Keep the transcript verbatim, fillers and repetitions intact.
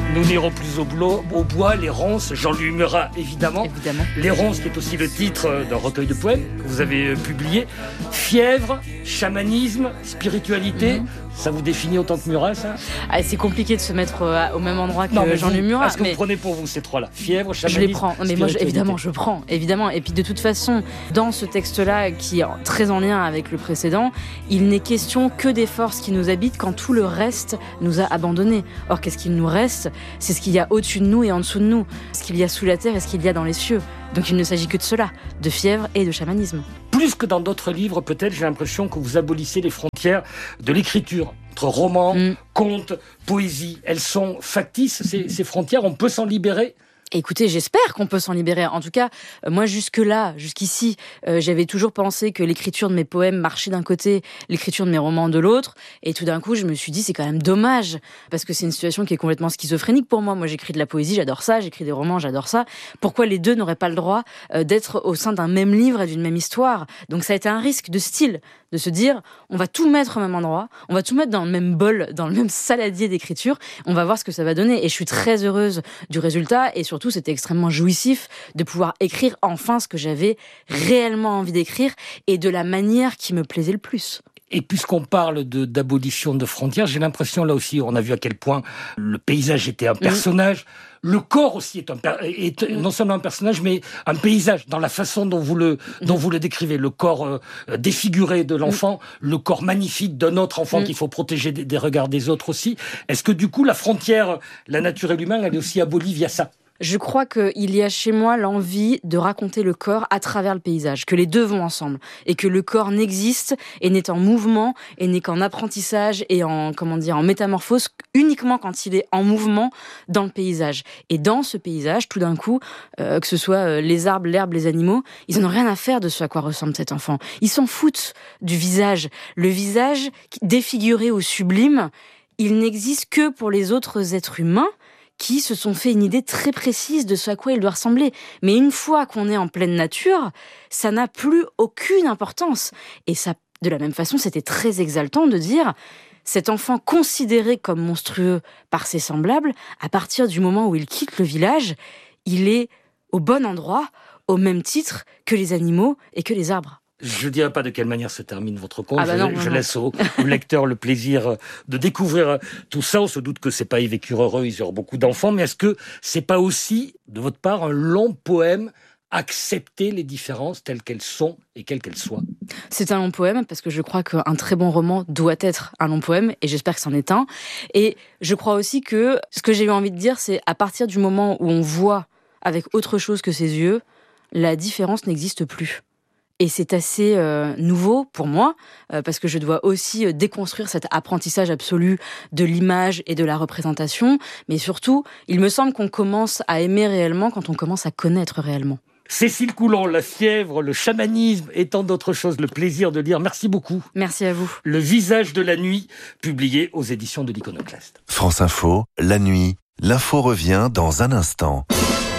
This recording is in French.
Nous n'irons plus au, boulot, au bois, les ronces, Jean-Louis Murat, évidemment. Évidemment. Les ronces, qui est aussi le titre d'un recueil de poèmes que vous avez publié. Fièvre, chamanisme, spiritualité, mmh. ça vous définit autant que Murat, ça? Ah, c'est compliqué de se mettre euh, au même endroit que non, Jean-Louis Murat. Est-ce que mais... vous prenez pour vous ces trois-là? Fièvre, chamanisme, je les prends. Mais moi, je, évidemment, je prends. Évidemment. Et puis, de toute façon, dans ce texte-là, qui est très en lien avec le précédent, il n'est question que des forces qui nous habitent quand tout le reste nous a abandonnés. Or, qu'est-ce qu'il nous reste? C'est ce qu'il y a au-dessus de nous et en dessous de nous. Ce qu'il y a sous la terre et ce qu'il y a dans les cieux. Donc il ne s'agit que de cela, de fièvre et de chamanisme. Plus que dans d'autres livres, peut-être, j'ai l'impression que vous abolissez les frontières de l'écriture. Entre roman, mm. conte, poésie, elles sont factices, ces, ces frontières, on peut s'en libérer? Écoutez, j'espère qu'on peut s'en libérer. En tout cas, euh, moi, jusque-là, jusqu'ici, euh, j'avais toujours pensé que l'écriture de mes poèmes marchait d'un côté, l'écriture de mes romans de l'autre. Et tout d'un coup, je me suis dit, c'est quand même dommage. Parce que c'est une situation qui est complètement schizophrénique pour moi. Moi, j'écris de la poésie, j'adore ça. J'écris des romans, j'adore ça. Pourquoi les deux n'auraient pas le droit euh, d'être au sein d'un même livre et d'une même histoire? Donc ça a été un risque de style, de se dire, on va tout mettre au même endroit, on va tout mettre dans le même bol, dans le même saladier d'écriture. On va voir ce que ça va donner. Et je suis très heureuse du résultat. Et surtout, Surtout, c'était extrêmement jouissif de pouvoir écrire enfin ce que j'avais réellement envie d'écrire et de la manière qui me plaisait le plus. Et puisqu'on parle de, d'abolition de frontières, j'ai l'impression, là aussi, on a vu à quel point le paysage était un personnage. Mmh. Le corps aussi est, un, est non seulement un personnage, mais un paysage, dans la façon dont vous le, mmh. dont vous le décrivez. Le corps euh, défiguré de l'enfant, mmh. le corps magnifique d'un autre enfant mmh. qu'il faut protéger des, des regards des autres aussi. Est-ce que du coup, la frontière, la nature et l'humain, elle est aussi abolie via ça? Je crois qu'il y a chez moi l'envie de raconter le corps à travers le paysage, que les deux vont ensemble, et que le corps n'existe et n'est en mouvement et n'est qu'en apprentissage et en, comment dire, en métamorphose uniquement quand il est en mouvement dans le paysage. Et dans ce paysage, tout d'un coup, euh, que ce soit les arbres, l'herbe, les animaux, ils n'en ont rien à faire de ce à quoi ressemble cet enfant. Ils s'en foutent du visage. Le visage défiguré ou sublime, il n'existe que pour les autres êtres humains qui se sont fait une idée très précise de ce à quoi il doit ressembler. Mais une fois qu'on est en pleine nature, ça n'a plus aucune importance. Et ça, de la même façon, c'était très exaltant de dire cet enfant considéré comme monstrueux par ses semblables, à partir du moment où il quitte le village, il est au bon endroit, au même titre que les animaux et que les arbres. Je ne dirai pas de quelle manière se termine votre conte. Ah bah non, je non, je non. laisse au, au lecteur le plaisir de découvrir tout ça. On se doute que c'est pas Yves Écureuil, ils auront beaucoup d'enfants, mais est-ce que c'est pas aussi, de votre part, un long poème, accepter les différences telles qu'elles sont et quelles qu'elles soient? C'est un long poème parce que je crois qu'un très bon roman doit être un long poème et j'espère que c'en est un. Et je crois aussi que ce que j'ai eu envie de dire, c'est à partir du moment où on voit avec autre chose que ses yeux, la différence n'existe plus. Et c'est assez euh, nouveau pour moi, euh, parce que je dois aussi euh, déconstruire cet apprentissage absolu de l'image et de la représentation. Mais surtout, il me semble qu'on commence à aimer réellement quand on commence à connaître réellement. Cécile Coulon, la fièvre, le chamanisme et tant d'autres choses, le plaisir de lire. Merci beaucoup. Merci à vous. Le visage de la nuit, publié aux éditions de l'Iconoclaste. France Info, la nuit, l'info revient dans un instant.